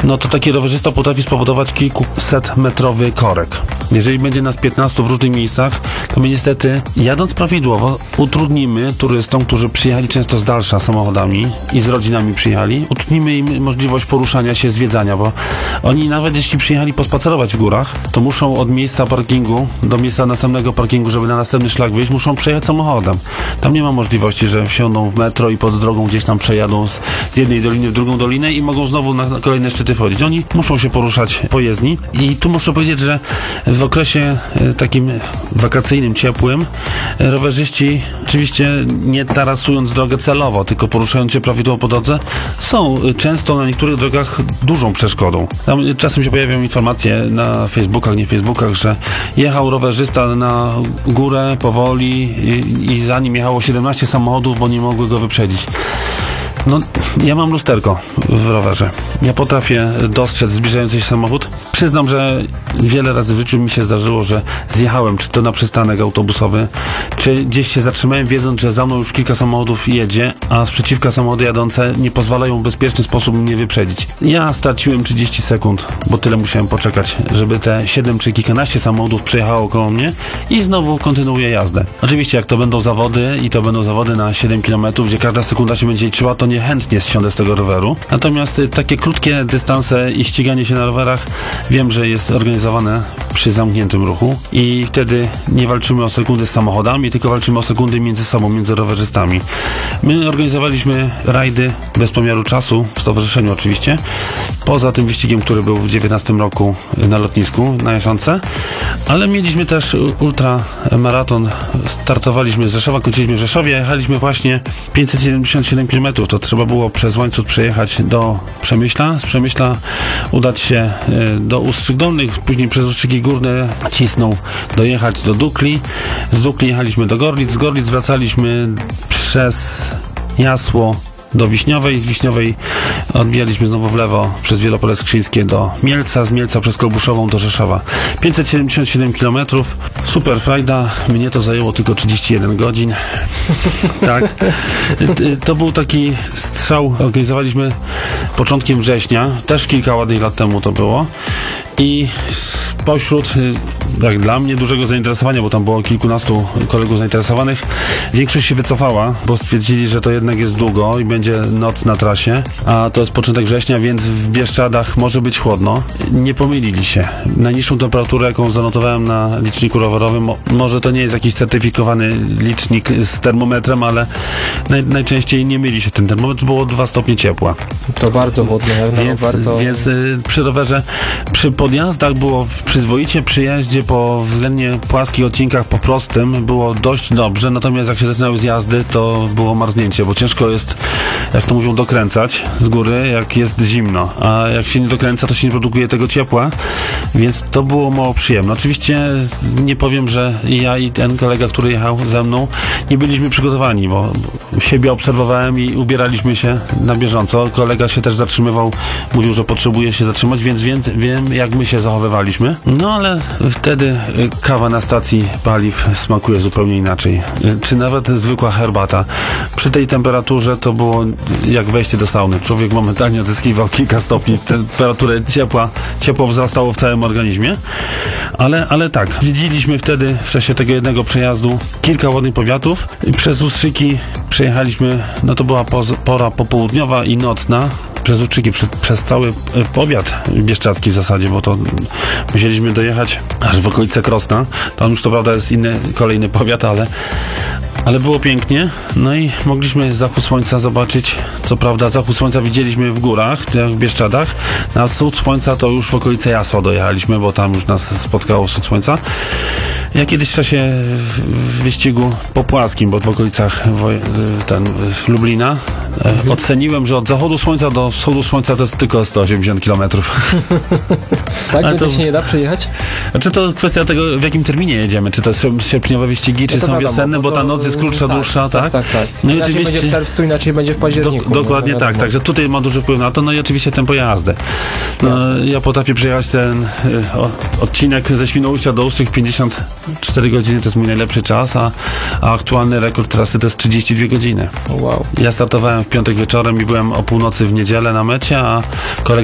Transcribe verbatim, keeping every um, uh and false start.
no to taki rowerzysta potrafi spowodować kilkusetmetrowy korek. Jeżeli będzie nas piętnastu w różnych miejscach, to my niestety, jadąc prawidłowo, utrudnimy turystom, którzy przyjechali często z dalsza samochodami i z rodzinami przyjechali, utrudnimy im możliwość poruszania się, zwiedzania, bo oni nawet jeśli przyjechali pospacerować w górach, to muszą od miejsca parkingu do miejsca następnego parkingu, żeby na następny szlak wyjść, muszą przejechać samochodem. Tam nie ma możliwości, że wsiądą w metro i pod drogą gdzieś tam przejadą z, z jednej doliny w drugą dolinę i mogą znowu na kolejne szczyty wchodzić. Oni muszą się poruszać po jezdni i tu muszę powiedzieć, że w okresie e, takim wakacyjnym, ciepłym, e, rowerzyści oczywiście nie tarasując drogę celowo, tylko poruszając się prawidłowo po drodze, są e, często na niektórych drogach dużą przeszkodą. Tam e, czasem się pojawiają informacje na Facebookach, nie Facebookach, że jechał rowerzysta na górę powoli i, i za nim jechało siedemnaście samochodów, bo nie mogły go wyprzedzić. No, ja mam lusterko w rowerze. Ja potrafię dostrzec zbliżający się samochód. Przyznam, że wiele razy w życiu mi się zdarzyło, że zjechałem, czy to na przystanek autobusowy, czy gdzieś się zatrzymałem, wiedząc, że za mną już kilka samochodów jedzie, a sprzeciwka samochody jadące nie pozwalają w bezpieczny sposób mnie wyprzedzić. Ja straciłem trzydzieści sekund, bo tyle musiałem poczekać, żeby te siedem czy kilkanaście samochodów przejechało koło mnie i znowu kontynuuję jazdę. Oczywiście, jak to będą zawody i to będą zawody na siedem kilometrów, gdzie każda sekunda się będzie liczyła, to niechętnie zsiądę z tego roweru. Natomiast y, takie krótkie dystanse i ściganie się na rowerach wiem, że jest organizowane przy zamkniętym ruchu i wtedy nie walczymy o sekundy z samochodami, tylko walczymy o sekundy między sobą, między rowerzystami. My organizowaliśmy rajdy bez pomiaru czasu, w stowarzyszeniu oczywiście, poza tym wyścigiem, który był w dziewiętnastym roku na lotnisku, na Jasionce, ale mieliśmy też ultramaraton, startowaliśmy z Rzeszowa, kończyliśmy w Rzeszowie, jechaliśmy właśnie pięćset siedemdziesiąt siedem kilometrów, to trzeba było przez Łańcut przejechać do Przemyśla, z Przemyśla udać się do Ustrzyk Dolnych, później przez Ustrzyki Górne cisnął dojechać do Dukli, z Dukli jechaliśmy do Gorlic, z Gorlic wracaliśmy przez Jasło do Wiśniowej, z Wiśniowej odbijaliśmy znowu w lewo przez Wielopole Skrzyńskie do Mielca, z Mielca przez Kolbuszową do Rzeszowa. pięćset siedemdziesiąt siedem kilometrów, super frajda, mnie to zajęło tylko trzydzieści jeden godzin. Tak. To był taki strzał, organizowaliśmy początkiem września, też kilka ładnych lat temu to było i spośród, jak dla mnie, dużego zainteresowania, bo tam było kilkunastu kolegów zainteresowanych, większość się wycofała, bo stwierdzili, że to jednak jest długo i będzie noc na trasie, a to jest początek września, więc w Bieszczadach może być chłodno. Nie pomylili się. Najniższą temperaturę, jaką zanotowałem na liczniku rowerowym, może to nie jest jakiś certyfikowany licznik z termometrem, ale naj, najczęściej nie myli się ten termometr, było dwa stopnie ciepła. To bardzo chłodno. No, więc, bardzo... więc y, przy rowerze, przy podjazdach było przyzwoicie, przy jeździe po względnie płaskich odcinkach po prostym było dość dobrze, natomiast jak się zaczynały zjazdy, to było marznięcie, bo ciężko jest, jak to mówią, dokręcać z góry, jak jest zimno, a jak się nie dokręca, to się nie produkuje tego ciepła, więc to było mało przyjemne. Oczywiście nie powiem, że ja i ten kolega, który jechał ze mną, nie byliśmy przygotowani, bo siebie obserwowałem i ubieraliśmy się na bieżąco. Kolega się też zatrzymywał, mówił, że potrzebuje się zatrzymać, więc, więc wiem, jak my się zachowywaliśmy. No ale wtedy kawa na stacji paliw smakuje zupełnie inaczej. Czy nawet zwykła herbata. Przy tej temperaturze to było jak wejście do sauny. Człowiek momentalnie odzyskiwał kilka stopni. Temperaturę ciepła, ciepło wzrastało w całym organizmie. Ale, ale tak, widzieliśmy wtedy w czasie tego jednego przejazdu kilka ładnych powiatów. Przez Ustrzyki przejechaliśmy, no to była pora popołudniowa i nocna. Przez Ustrzyki, przez, przez cały powiat bieszczadzki w zasadzie, bo to musieliśmy dojechać aż w okolice Krosna. Tam już to prawda jest inny, kolejny powiat, ale Ale było pięknie, no i mogliśmy zachód słońca zobaczyć. Co prawda zachód słońca widzieliśmy w górach, jak w Bieszczadach, na wschód słońca to już w okolice Jasła dojechaliśmy, bo tam już nas spotkało wschód słońca. Ja kiedyś w czasie wyścigu popłaskim, bo w okolicach ten, Lublina, mhm. oceniłem, że od zachodu słońca do wschodu słońca to jest tylko sto osiemdziesiąt kilometrów. Tak, to się nie da przejechać? Znaczy to kwestia tego, w jakim terminie jedziemy, czy to są sierpniowe wyścigi, czy no są wiadomo, wiosenne, bo, bo ta noc jest krótsza, tak, dłuższa, tak? Tak, tak, tak. No inaczej będzie w czerwcu, inaczej będzie w październiku. Do, dokładnie no, tak, także tutaj ma duży wpływ na to, no i oczywiście tempo jazdy. No, ja potrafię przejechać ten y, o, odcinek ze Świnoujścia do Ustrzyk w pięćdziesiąt cztery godziny, to jest mój najlepszy czas, a, a aktualny rekord trasy to jest trzydzieści dwie godziny. Wow. Ja startowałem w piątek wieczorem i byłem o północy w niedzielę na mecie, a kolega